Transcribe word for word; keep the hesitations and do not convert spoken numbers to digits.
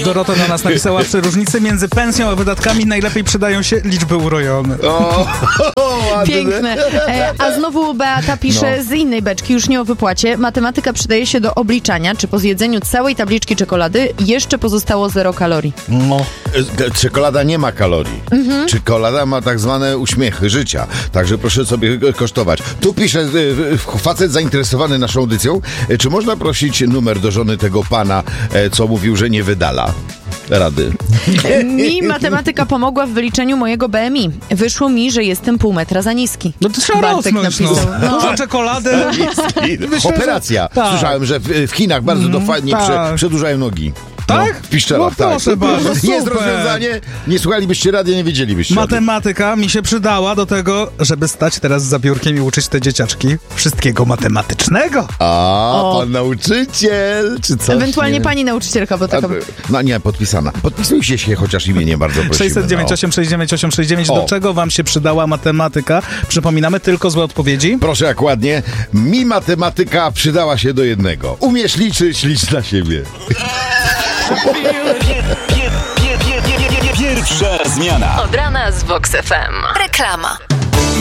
Dorota na nas napisała, przy różnicy między pensją a wydatkami najlepiej przydają się liczby urojone. O, Piękne. E, a znowu Beata pisze No. z innej beczki, już nie o wypłacie. Matematyka przydaje się do obliczania, czy po zjedzeniu całej tabliczki czekolady jeszcze pozostało zero kalorii. No. E, Czekolada nie ma kalorii. Mhm. Czekolada ma tak zwane uśmiechy życia. Także proszę sobie kosztować. Tu pisze e, facet zainteresowany naszą audycją. E, Czy można prosić numer do żony tego pana, e, co mówił, że nie wydala rady? Mi matematyka pomogła w wyliczeniu mojego B M I. Wyszło mi, że jestem pół metra za niski. No to trzeba Bartek rosnąć, no. napisał. No. Dużo czekolady. Myślę, Operacja. że- tak. Słyszałem, że w, w Chinach bardzo Mm, dokładnie tak. prze, przedłużają nogi. Tak? No, w piszczelach, No tak. proszę bardzo, Jest super. rozwiązanie. Nie słuchalibyście radia, nie wiedzielibyście. Matematyka mi się przydała do tego, żeby stać teraz za biurkiem i uczyć te dzieciaczki wszystkiego matematycznego. A, O. pan nauczyciel, czy coś? Ewentualnie nie? pani nauczycielka, bo A, taka... No nie, podpisana. Podpisujcie się chociaż imieniem, bardzo prosimy. sześćset dziewięć osiem sześć dziewięć osiem sześć dziewięć. Do O. czego wam się przydała matematyka? Przypominamy, tylko złe odpowiedzi. Proszę, jak ładnie. Mi matematyka przydała się do jednego. Umiesz liczyć, licz na siebie. Pierwsza zmiana. Od rana z Vox F M. Reklama.